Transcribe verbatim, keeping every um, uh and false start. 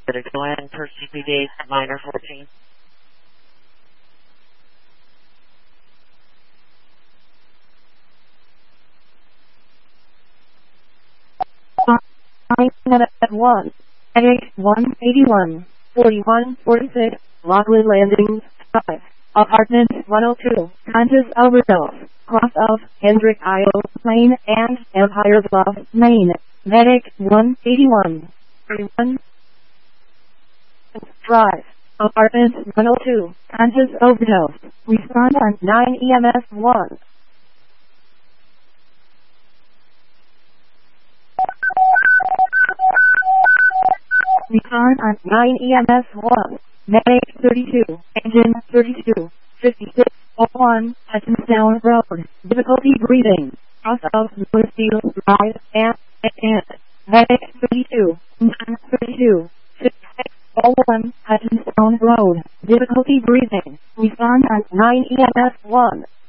Go ahead and per C P D, minor fourteen. At one, Headache one eighty-one, forty-one forty-six, Lockwood Landing, five, Apartment one oh two, Conscious Overdose, cross of Hendrick Isle, Maine, and Empire Bluff, Maine, Medic one eighty-one, thirty-one, Drive, Apartment one oh two, Conscious Overdose, respond on nine E M S one. Respond on nine E M S one, Medic thirty-two, Engine thirty-two, fifty-six oh one, Hutchinstown Road, difficulty breathing, cross of Louisville Drive, and, and, Medic thirty-two, Engine thirty-two, fifty-six oh one, Hutchinstown Road, difficulty breathing, respond on nine E M S one.